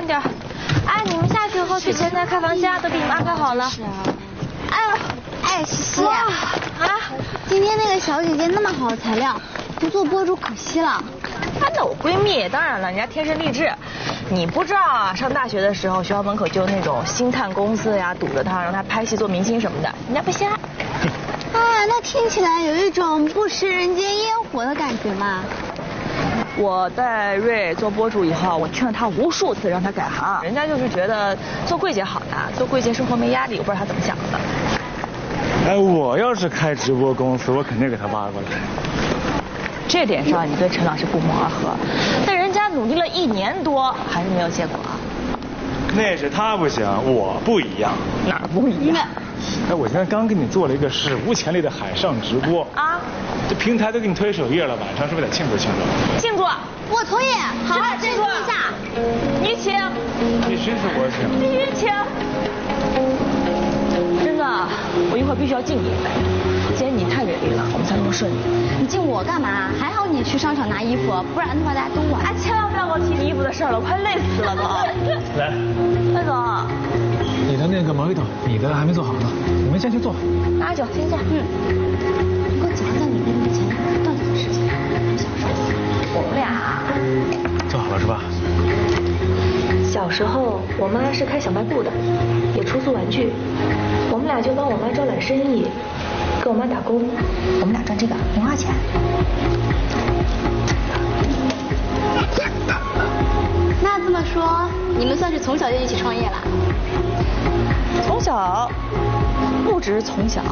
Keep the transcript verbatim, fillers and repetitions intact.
慢点。哎，你们下去后去前台开房间，都给你们安排好了。 是啊。 哎呦， 哎，西西啊，今天那个小姐姐那么好的材料，不做播主可惜了。 啊，那我闺蜜，当然了，人家天生丽质。你不知道啊，上大学的时候，学校门口就有那种星探公司呀，堵着她，让她拍戏做明星什么的，人家不瞎。 哎，那听起来有一种不食人间烟火的感觉嘛。 我带瑞做播主以后，我劝了他无数次让他改行，人家就是觉得做柜姐好的，做柜姐生活没压力，我不知道他怎么想的。 哎，我要是开直播公司，我肯定给他挖过来。 这点上你跟陈老师不谋而合，但人家努力了一年多，还是没有结果。 那是他不行，我不一样。 哪儿不一样？ 哎，我现在刚给你做了一个史无前例的海上直播啊，这平台都给你推首页了，晚上是不是得庆祝庆祝？ 庆祝！ 我同意，好好庆祝一下。 你请。 必须是我请。 必须请。真的，我一会儿必须要敬你一杯。今天你太给力了，我们才那么顺利。 你敬我干嘛？还好你去商场拿衣服，不然的话大家都晚。 哎，千万不要给我提你衣服的事了，我快累死了都。 来， 魏总。 你的那个毛芋头，你的还没做好呢，你们先去做。 拿酒，先坐。 嗯。你给我讲讲你们以前到底的事情。小时候， 我们俩做好了是吧？ 小时候，我妈是开小卖部的，也出租玩具，我们俩就帮我妈招揽生意，给我妈打工。 我们俩赚这个零花钱。 那这么说，你们算是从小就一起创业了？ 从小，不只是从小，